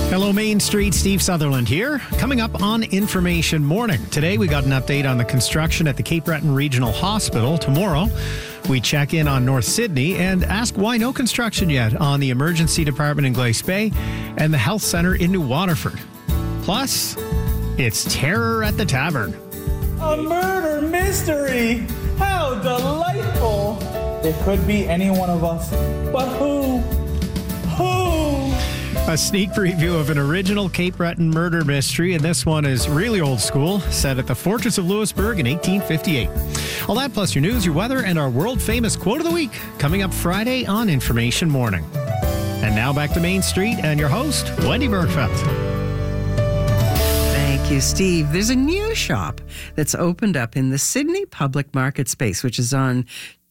Hello, Main Street. Steve Sutherland here. Coming up on Information Morning. Today, we got an update on the construction at the Cape Breton Regional Hospital. Tomorrow, we check in on North Sydney and ask why no construction yet on the Emergency Department in Glace Bay and the Health Centre in New Waterford. Plus, it's terror at the tavern. A murder mystery! How delightful! It could be any one of us, but who? A sneak preview of an original Cape Breton murder mystery, and this one is really old school, set at the Fortress of Louisbourg in 1858. All that plus your news, your weather, and our world-famous quote of the week coming up Friday on Information Morning. And now back to Main Street and your host, Wendy Bergfeld. Thank you, Steve. There's a new shop that's opened up in the Sydney Public Market Space, which is on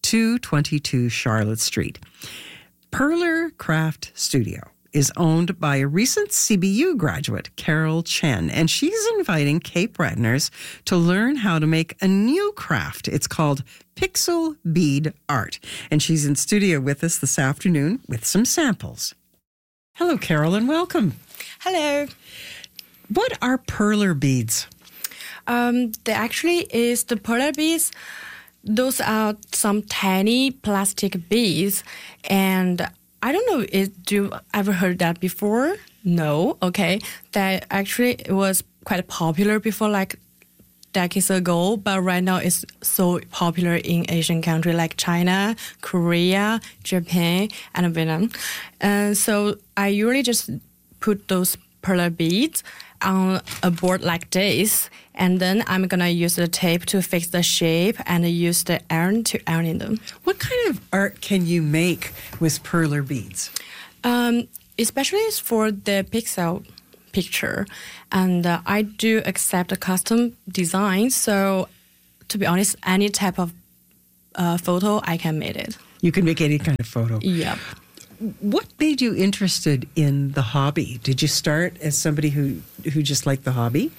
222 Charlotte Street. Perler Craft Studio is owned by a recent CBU graduate, Carol Chen, and she's inviting Cape Bretoners to learn how to make a new craft. It's called Pixel Bead Art, and she's in studio with us this afternoon with some samples. Hello, Carol, and welcome. Hello. What are perler beads? There actually is the perler beads. Those are some tiny plastic beads, and I don't know if you ever heard that before. No, okay. That actually was quite popular before, like decades ago, but right now it's so popular in Asian countries like China, Korea, Japan, and Vietnam. And so I usually just put those perler beads on a board like this, and then I'm gonna use the tape to fix the shape and use the iron to iron them. What kind of art can you make with perler beads? Especially for the pixel picture, and I do accept a custom design. So, to be honest, any type of photo I can make it. You can make any kind of photo. Yep. What made you interested in the hobby? Did you start as somebody who just liked the hobby?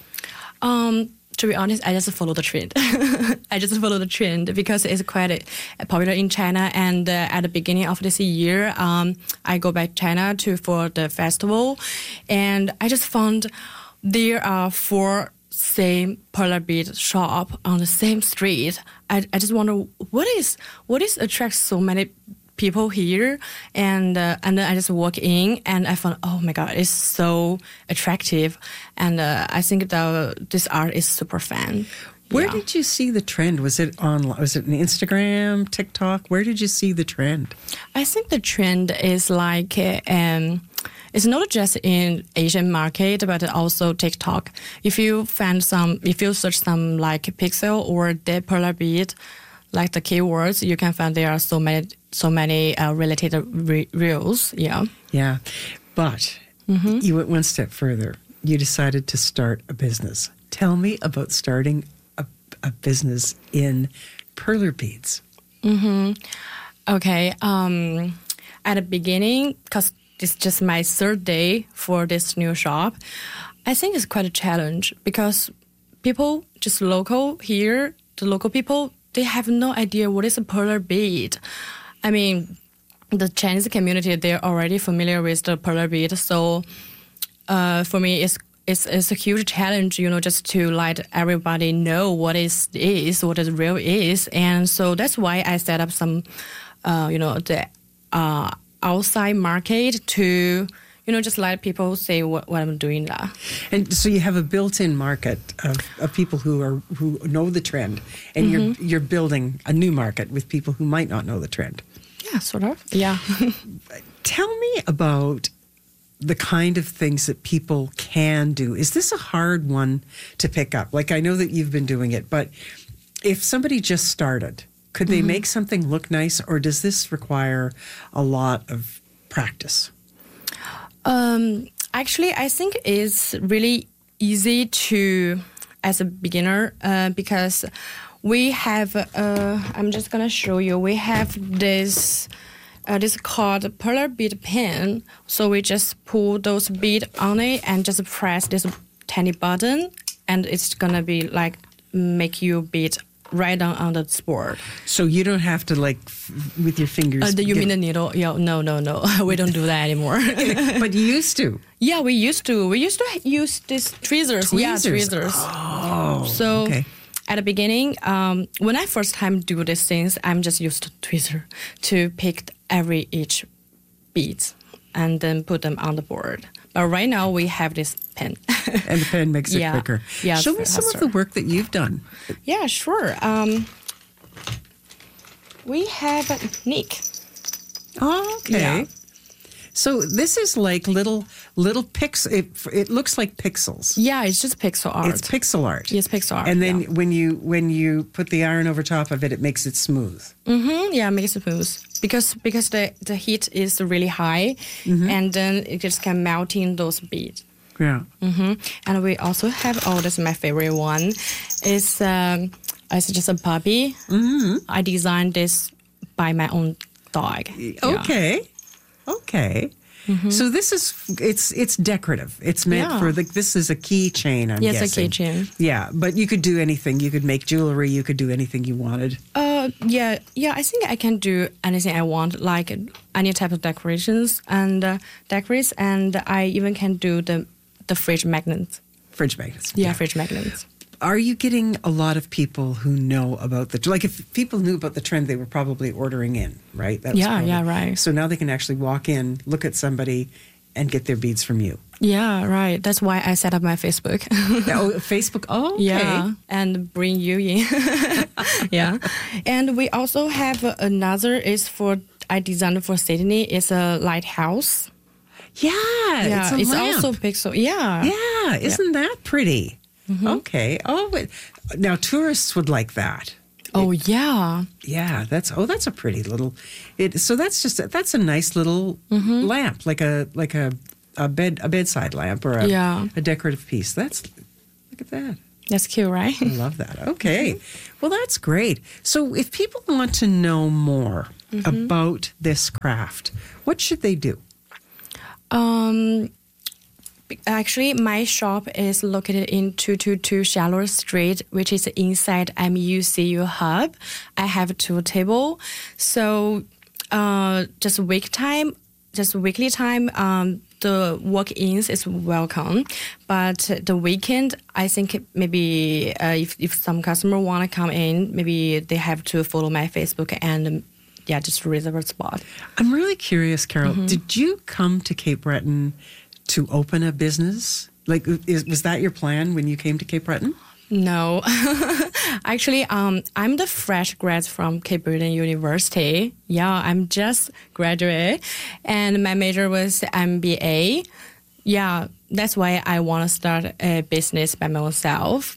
To be honest, I just follow the trend. I just follow the trend because it's quite popular in China. And at the beginning of this year, I go back to China for the festival, and I just found there are 4 same perler bead shop on the same street. I just wonder what is attracts so many people here, and then I just walk in and I found, oh my God, it's so attractive, and I think this art is super fun. Where did you see the trend? Was it online? Was it on Instagram, TikTok? Where did you see the trend? I think the trend is like it's not just in Asian market, but also TikTok. If you search some like pixel or the perler bead, like the keywords, you can find there are so many related reels. Yeah, but you went one step further. You decided to start a business. Tell me about starting a business in perler beads. Okay. At the beginning, because it's just my 3rd day for this new shop, I think it's quite a challenge because people just local here, the local people, they have no idea what is a perler bead. I mean, the Chinese community, they're already familiar with the perler bead. So for me, it's a huge challenge, just to let everybody know what the real is. And so that's why I set up some, the outside market to, just let people say what I'm doing there. And so you have a built-in market of people who know the trend, and you're building a new market with people who might not know the trend. Yeah, sort of. Yeah. Tell me about the kind of things that people can do. Is this a hard one to pick up? Like, I know that you've been doing it, but if somebody just started, could they make something look nice, or does this require a lot of practice? Actually, I think it's really easy to, as a beginner, because we have, I'm just going to show you, we have this called perler bead pen. So we just pull those beads on it and just press this tiny button, and it's going to be like make you bead right on the board. So you don't have to with your fingers. You mean the needle? Yeah, no. We don't do that anymore. But you used to. Yeah, we used to. We used to use these tweezers. Yeah, tweezers. Oh, so okay. at the beginning, when I first time do these things, I'm just used to tweezer to pick each beads and then put them on the board. But right now we have this pen. And the pen makes it quicker. Yeah, Show me some of the work that you've done. Yeah, sure. We have Nick. Oh, okay. Yeah. So this is like little pixels. It looks like pixels. Yeah, it's just pixel art. It's pixel art. Yes, pixel art. And then when you put the iron over top of it, it makes it smooth. Mm-hmm. Yeah, makes it smooth because the heat is really high, and then it just can melt in those beads. Yeah. Mm-hmm. And we also have this is my favorite one. It's just a puppy. Mm-hmm. I designed this by my own dog. Okay. Okay. Mm-hmm. So this is it's decorative. It's meant for this is a keychain, I'm guessing. Yes, a keychain. Yeah, but you could do anything. You could make jewelry. You could do anything you wanted. Yeah. I think I can do anything I want, like any type of decorations and decorates, and I even can do the fridge magnets. Fridge magnets. Yeah, fridge magnets. Are you getting a lot of people who know about if people knew about the trend, they were probably ordering in, right? Right. So now they can actually walk in, look at somebody, and get their beads from you. Yeah, right. That's why I set up my Facebook. Facebook. Oh, okay. Yeah, and bring you in. Yeah. And we also have another I designed for Sydney. It's a lighthouse. Yeah, it's lamp. Also pixel. Yeah. Yeah, isn't that pretty? Mm-hmm. Okay. Oh, but now tourists would like that. Oh, yeah. Yeah, that's a pretty little. So that's a nice little lamp, like a bedside lamp or a decorative piece. Look at that. That's cute, right? I love that. Okay. Well, that's great. So if people want to know more about this craft, what should they do? Actually, my shop is located in 222 Charlotte Street, which is inside MUCU Hub. I have 2 tables. So just weekly time, the walk-ins is welcome. But the weekend, I think maybe if some customer want to come in, maybe they have to follow my Facebook and just reserve a spot. I'm really curious, Carol. Did you come to Cape Breton to open a business? Was that your plan when you came to Cape Breton? No. Actually, I'm the fresh grad from Cape Breton University. Yeah, I'm just graduate. And my major was MBA. Yeah, that's why I want to start a business by myself.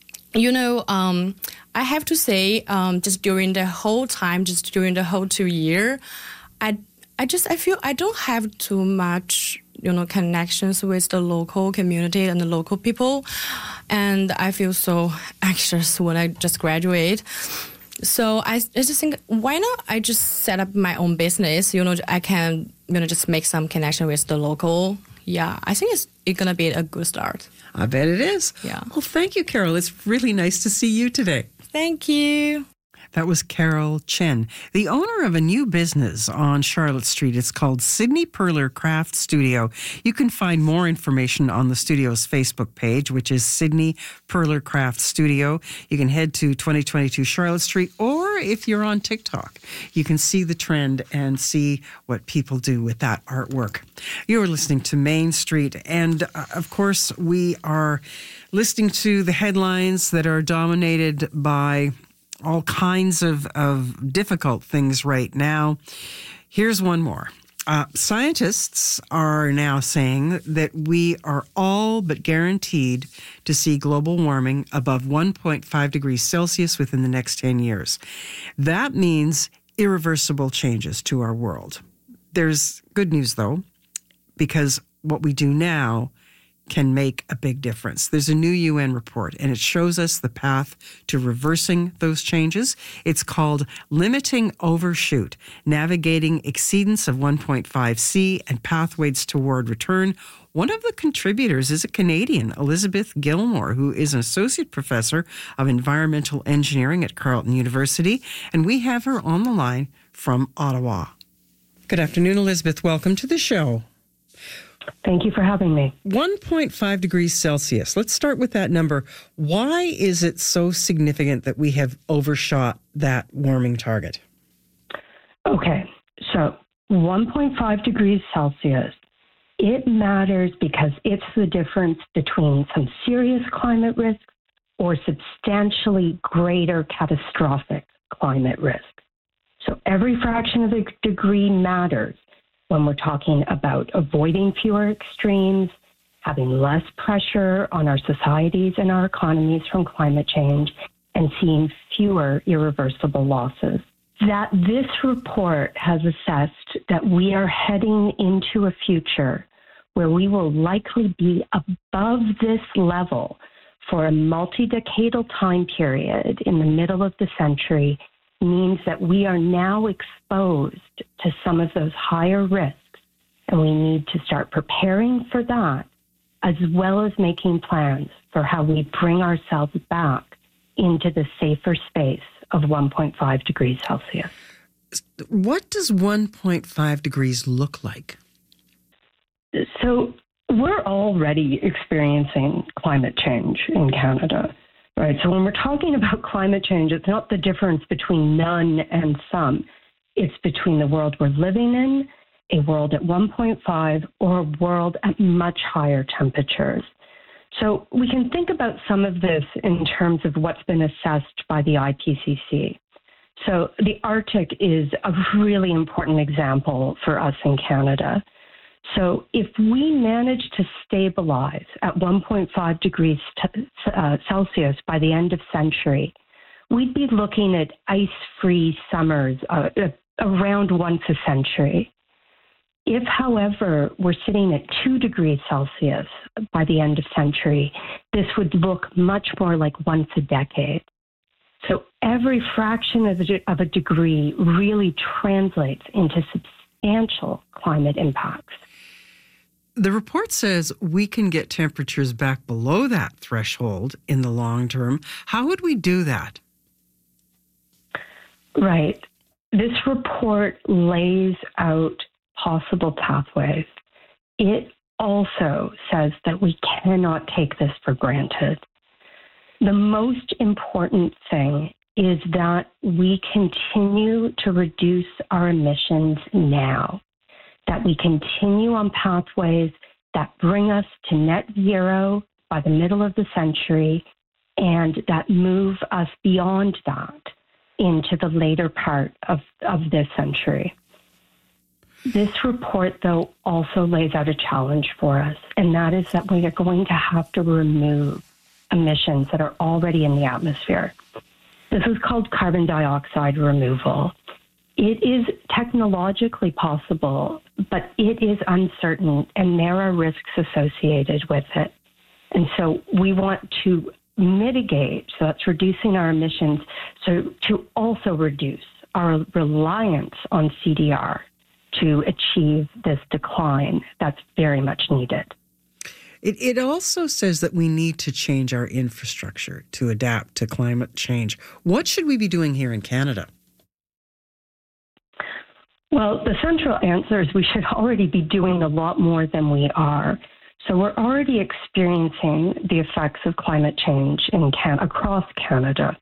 I have to say, just during the whole 2 years, I feel I don't have too much, connections with the local community and the local people. And I feel so anxious when I just graduate. So I just think, why not I just set up my own business? I can, just make some connection with the local. Yeah, I think it's going to be a good start. I bet it is. Yeah. Well, thank you, Carol. It's really nice to see you today. Thank you. That was Carol Chen, the owner of a new business on Charlotte Street. It's called Sydney Perler Craft Studio. You can find more information on the studio's Facebook page, which is Sydney Perler Craft Studio. You can head to 2022 Charlotte Street, or if you're on TikTok, you can see the trend and see what people do with that artwork. You're listening to Main Street, and of course, we are listening to the headlines that are dominated by all kinds of difficult things right now. Here's one more. Scientists are now saying that we are all but guaranteed to see global warming above 1.5 degrees Celsius within the next 10 years. That means irreversible changes to our world. There's good news, though, because what we do now can make a big difference. There's a new UN report, and it shows us the path to reversing those changes. It's called Limiting Overshoot, Navigating Exceedance of 1.5C and Pathways Toward Return. One of the contributors is a Canadian, Elizabeth Gilmore, who is an associate professor of environmental engineering at Carleton University, and we have her on the line from Ottawa. Good afternoon, Elizabeth. Welcome to the show. Thank you for having me. 1.5 degrees Celsius. Let's start with that number. Why is it so significant that we have overshot that warming target? Okay, so 1.5 degrees Celsius, it matters because it's the difference between some serious climate risks or substantially greater catastrophic climate risk. So every fraction of a degree matters when we're talking about avoiding fewer extremes, having less pressure on our societies and our economies from climate change, and seeing fewer irreversible losses. That this report has assessed that we are heading into a future where we will likely be above this level for a multi-decadal time period in the middle of the century means that we are now exposed to some of those higher risks, and we need to start preparing for that, as well as making plans for how we bring ourselves back into the safer space of 1.5 degrees Celsius. What does 1.5 degrees look like? So we're already experiencing climate change in Canada. Right. So when we're talking about climate change, it's not the difference between none and some. It's between the world we're living in, a world at 1.5, or a world at much higher temperatures. So we can think about some of this in terms of what's been assessed by the IPCC. So the Arctic is a really important example for us in Canada. So if we manage to stabilize at 1.5 degrees Celsius by the end of century, we'd be looking at ice-free summers around once a century. If, however, we're sitting at 2 degrees Celsius by the end of century, this would look much more like once a decade. So every fraction of a degree really translates into substantial climate impacts. The report says we can get temperatures back below that threshold in the long term. How would we do that? Right. This report lays out possible pathways. It also says that we cannot take this for granted. The most important thing is that we continue to reduce our emissions now, that we continue on pathways that bring us to net zero by the middle of the century and that move us beyond that into the later part of this century. This report, though, also lays out a challenge for us, and that is that we are going to have to remove emissions that are already in the atmosphere. This is called carbon dioxide removal. It is technologically possible, but it is uncertain, and there are risks associated with it. And so we want to mitigate, so that's reducing our emissions, so to also reduce our reliance on CDR to achieve this decline that's very much needed. It also says that we need to change our infrastructure to adapt to climate change. What should we be doing here in Canada? Well, the central answer is we should already be doing a lot more than we are. So we're already experiencing the effects of climate change across Canada.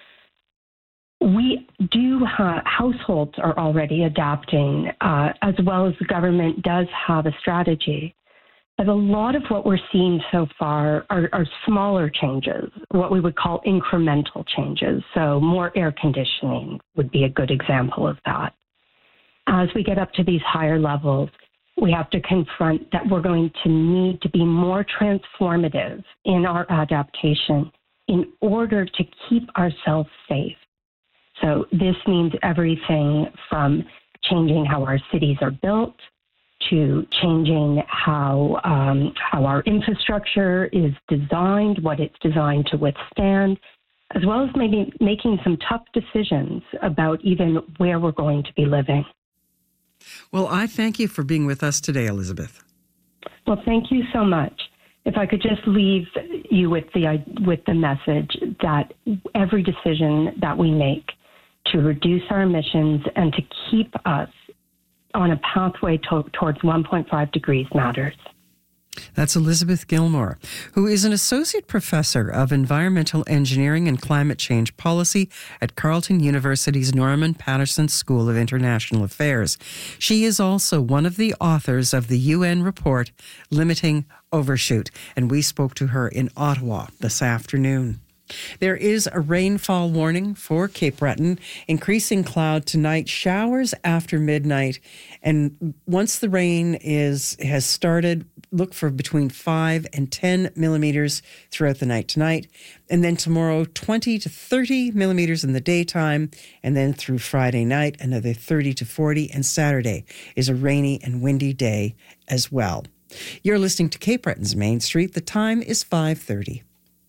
We do have, households are already adapting, as well as the government does have a strategy. But a lot of what we're seeing so far are smaller changes, what we would call incremental changes. So more air conditioning would be a good example of that. As we get up to these higher levels, we have to confront that we're going to need to be more transformative in our adaptation in order to keep ourselves safe. So this means everything from changing how our cities are built, to changing how our infrastructure is designed, what it's designed to withstand, as well as maybe making some tough decisions about even where we're going to be living. Well, I thank you for being with us today, Elizabeth. Well, thank you so much. If I could just leave you with the message that every decision that we make to reduce our emissions and to keep us on a pathway towards 1.5 degrees matters. That's Elizabeth Gilmore, who is an associate professor of environmental engineering and climate change policy at Carleton University's Norman Paterson School of International Affairs. She is also one of the authors of the UN report Limiting Overshoot, and we spoke to her in Ottawa this afternoon. There is a rainfall warning for Cape Breton. Increasing cloud tonight, showers after midnight. And once the rain has started, look for between 5 and 10 millimeters throughout the night tonight. And then tomorrow, 20 to 30 millimeters in the daytime. And then through Friday night, another 30 to 40. And Saturday is a rainy and windy day as well. You're listening to Cape Breton's Main Street. The time is 5:30.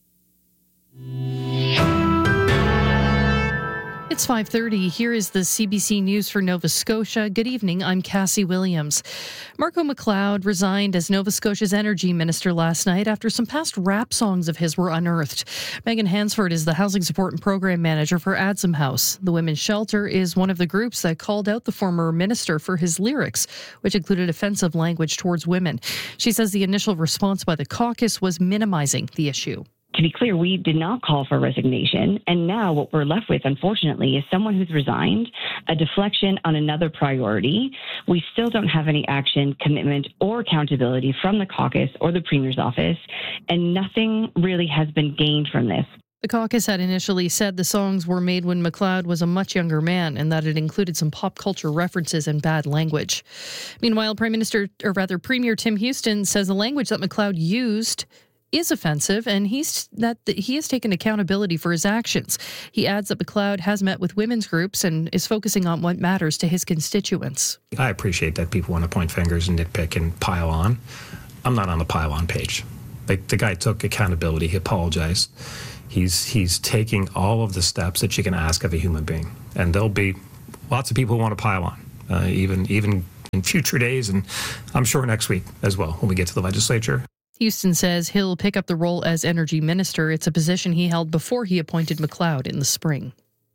It's 5:30. Here is the CBC News for Nova Scotia. Good evening. I'm Cassie Williams. Marco McLeod resigned as Nova Scotia's energy minister last night after some past rap songs of his were unearthed. Megan Hansford is the housing support and program manager for Adsum House. The Women's Shelter is one of the groups that called out the former minister for his lyrics, which included offensive language towards women. She says the initial response by the caucus was minimizing the issue. To be clear, we did not call for resignation. And now what we're left with, unfortunately, is someone who's resigned, a deflection on another priority. We still don't have any action, commitment, or accountability from the caucus or the Premier's office, and nothing really has been gained from this. The caucus had initially said the songs were made when McLeod was a much younger man and that it included some pop culture references and bad language. Meanwhile, Premier Tim Houston says the language that McLeod used is offensive, and he has taken accountability for his actions. He adds that McLeod has met with women's groups and is focusing on what matters to his constituents. I appreciate that people want to point fingers and nitpick and pile on. I'm not on the pile on page. Like, the guy took accountability. He apologized. He's taking all of the steps that you can ask of a human being, and there'll be lots of people who want to pile on, even in future days, and I'm sure next week as well when we get to the legislature. Houston says he'll pick up the role as energy minister. It's a position he held before he appointed McLeod in the spring.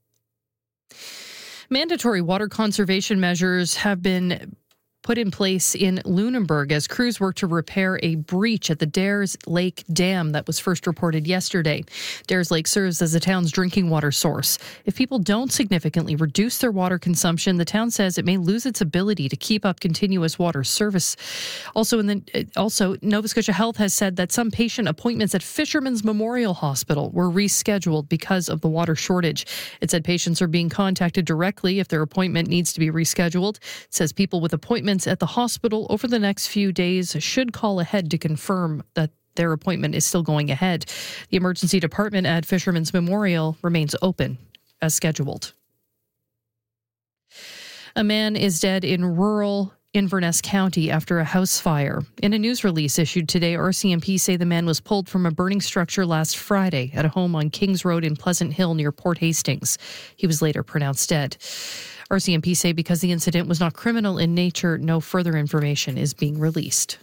Mandatory water conservation measures have been put in place in Lunenburg as crews work to repair a breach at the Dares Lake Dam that was first reported yesterday. Dares Lake serves as the town's drinking water source. If people don't significantly reduce their water consumption, the town says it may lose its ability to keep up continuous water service. Also, Nova Scotia Health has said that some patient appointments at Fisherman's Memorial Hospital were rescheduled because of the water shortage. It said patients are being contacted directly if their appointment needs to be rescheduled. It says people with appointments at the hospital over the next few days should call ahead to confirm that their appointment is still going ahead. The emergency department at Fisherman's Memorial remains open as scheduled. A man is dead in rural Inverness County after a house fire. In a news release issued today, RCMP say the man was pulled from a burning structure last Friday at a home on Kings Road in Pleasant Hill near Port Hastings. He was later pronounced dead. RCMP say because the incident was not criminal in nature, no further information is being released.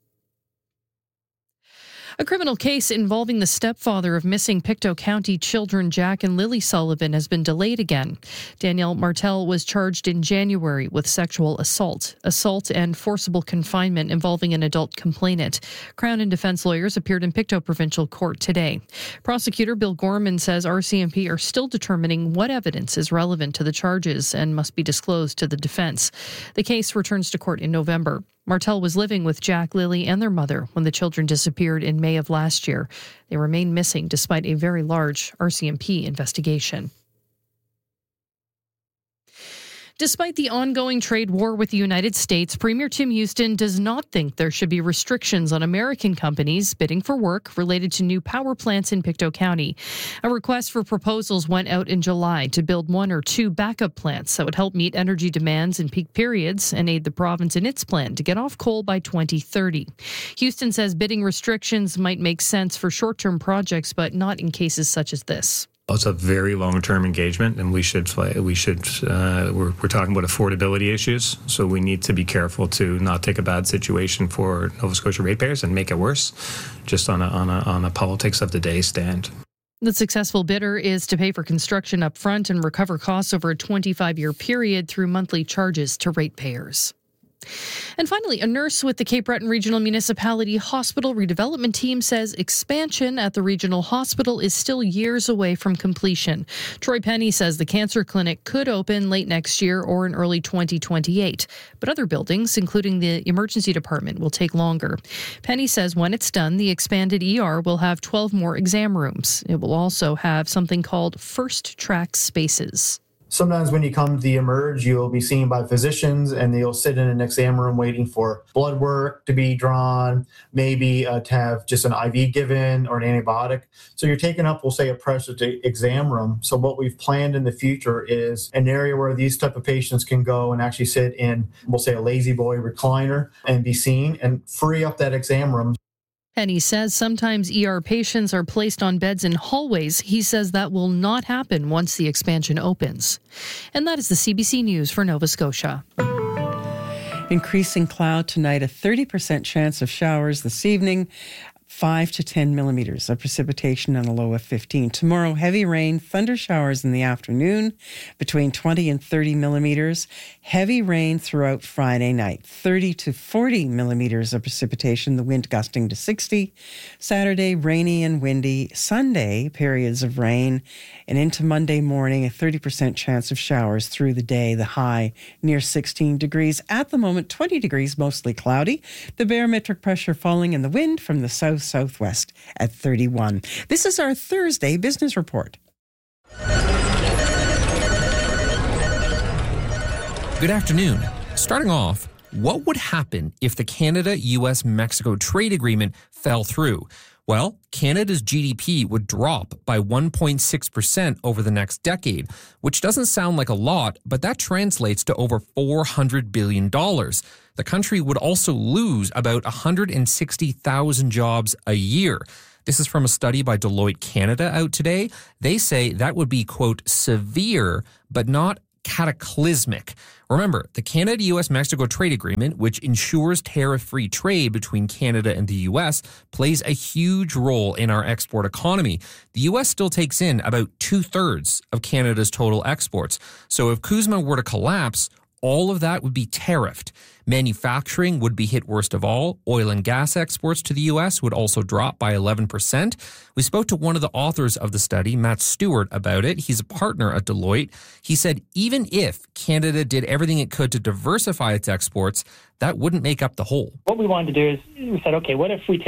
A criminal case involving the stepfather of missing Pictou County children Jack and Lily Sullivan has been delayed again. Danielle Martel was charged in January with sexual assault and forcible confinement involving an adult complainant. Crown and defense lawyers appeared in Pictou Provincial Court today. Prosecutor Bill Gorman says RCMP are still determining what evidence is relevant to the charges and must be disclosed to the defense. The case returns to court in November. Martel was living with Jack, Lily, and their mother when the children disappeared in May of last year. They remain missing despite a very large RCMP investigation. Despite the ongoing trade war with the United States, Premier Tim Houston does not think there should be restrictions on American companies bidding for work related to new power plants in Pictou County. A request for proposals went out in July to build 1 or 2 backup plants that would help meet energy demands in peak periods and aid the province in its plan to get off coal by 2030. Houston says bidding restrictions might make sense for short-term projects, but not in cases such as this. It's a very long-term engagement, and we're talking about affordability issues, so we need to be careful to not take a bad situation for Nova Scotia ratepayers and make it worse, just on a politics of the day stand. The successful bidder is to pay for construction up front and recover costs over a 25-year period through monthly charges to ratepayers. And finally, a nurse with the Cape Breton Regional Municipality Hospital redevelopment team says expansion at the regional hospital is still years away from completion. Troy Penny says the cancer clinic could open late next year or in early 2028. But other buildings, including the emergency department, will take longer. Penny says when it's done, the expanded ER will have 12 more exam rooms. It will also have something called first track spaces. Sometimes when you come to the Emerge, you'll be seen by physicians and you'll sit in an exam room waiting for blood work to be drawn, maybe to have just an IV given or an antibiotic. So you're taking up, we'll say, a pressure exam room. So what we've planned in the future is an area where these type of patients can go and actually sit in, we'll say, a lazy boy recliner and be seen and free up that exam room. Penny says sometimes ER patients are placed on beds in hallways. He says that will not happen once the expansion opens. And that is the CBC News for Nova Scotia. Increasing cloud tonight, a 30% chance of showers this evening. 5 to 10 millimeters of precipitation and a low of 15. Tomorrow, heavy rain, thunder showers in the afternoon, between 20 and 30 millimeters. Heavy rain throughout Friday night, 30 to 40 millimeters of precipitation, the wind gusting to 60. Saturday, rainy and windy. Sunday, periods of rain. And into Monday morning, a 30% chance of showers through the day, the high near 16 degrees. At the moment, 20 degrees, mostly cloudy. The barometric pressure falling and the wind from the southwest at 31. This is our Thursday business report. Good afternoon. Starting off, what would happen if the Canada-US-Mexico trade agreement fell through? Well, Canada's GDP would drop by 1.6% over the next decade, which doesn't sound like a lot, but that translates to over $400 billion. The country would also lose about 160,000 jobs a year. This is from a study by Deloitte Canada out today. They say that would be, quote, severe, but not cataclysmic. Remember, the Canada-US-Mexico trade agreement, which ensures tariff-free trade between Canada and the U.S., plays a huge role in our export economy. The U.S. still takes in about 2/3 of Canada's total exports. So if CUSMA were to collapse, all of that would be tariffed. Manufacturing would be hit worst of all. Oil and gas exports to the U.S. would also drop by 11%. We spoke to one of the authors of the study, Matt Stewart, about it. He's a partner at Deloitte. He said even if Canada did everything it could to diversify its exports, that wouldn't make up the whole. What we wanted to do is we said, okay, what if we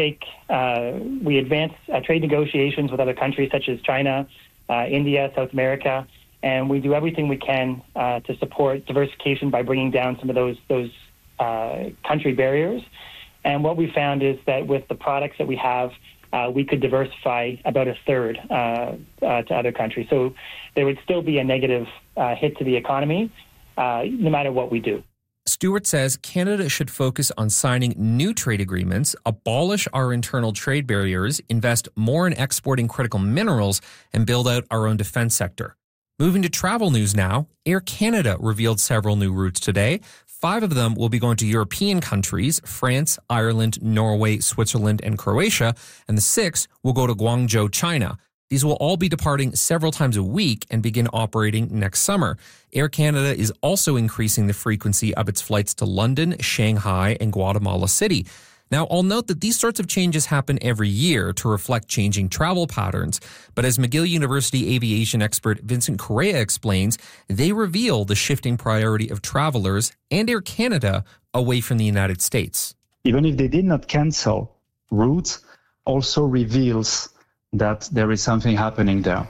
we advance trade negotiations with other countries such as China, India, South America, and we do everything we can to support diversification by bringing down some of those country barriers. And what we found is that with the products that we have, we could diversify about 1/3 to other countries. So there would still be a negative hit to the economy, no matter what we do. Stewart says Canada should focus on signing new trade agreements, abolish our internal trade barriers, invest more in exporting critical minerals, and build out our own defense sector. Moving to travel news now, Air Canada revealed several new routes today. 5 of them will be going to European countries, France, Ireland, Norway, Switzerland, and Croatia, and the 6th will go to Guangzhou, China. These will all be departing several times a week and begin operating next summer. Air Canada is also increasing the frequency of its flights to London, Shanghai, and Guatemala City. Now, I'll note that these sorts of changes happen every year to reflect changing travel patterns. But as McGill University aviation expert Vincent Correa explains, they reveal the shifting priority of travelers and Air Canada away from the United States. Even if they did not cancel, routes also reveals that there is something happening there.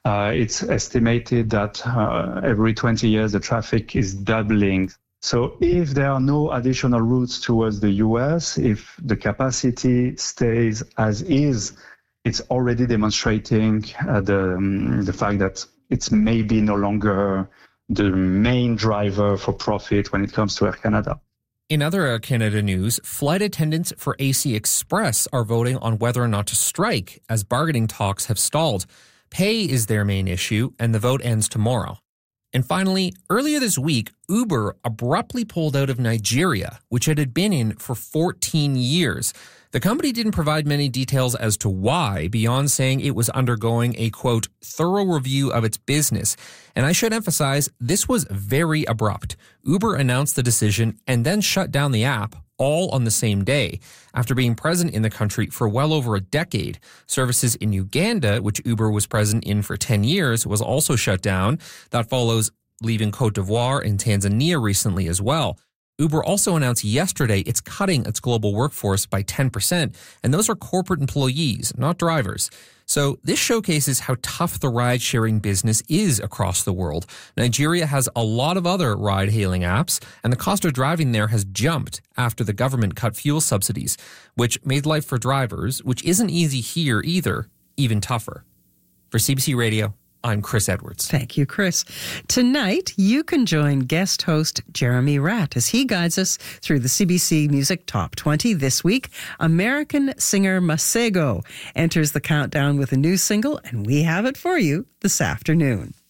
It's estimated that every 20 years the traffic is doubling. So if there are no additional routes towards the US, if the capacity stays as is, it's already demonstrating the fact that it's maybe no longer the main driver for profit when it comes to Air Canada. In other Air Canada news, flight attendants for AC Express are voting on whether or not to strike as bargaining talks have stalled. Pay is their main issue, and the vote ends tomorrow. And finally, earlier this week, Uber abruptly pulled out of Nigeria, which it had been in for 14 years. The company didn't provide many details as to why, beyond saying it was undergoing a, quote, thorough review of its business. And I should emphasize, this was very abrupt. Uber announced the decision and then shut down the app all on the same day. After being present in the country for well over a decade, services in Uganda, which Uber was present in for 10 years, was also shut down. That follows leaving Cote d'Ivoire and Tanzania recently as well. Uber also announced yesterday it's cutting its global workforce by 10%, and those are corporate employees, not drivers. So this showcases how tough the ride-sharing business is across the world. Nigeria has a lot of other ride-hailing apps, and the cost of driving there has jumped after the government cut fuel subsidies, which made life for drivers, which isn't easy here either, even tougher. For CBC Radio, I'm Chris Edwards. Thank you, Chris. Tonight, you can join guest host Jeremy Ratt as he guides us through the CBC Music Top 20 this week. American singer Masego enters the countdown with a new single, and we have it for you this afternoon.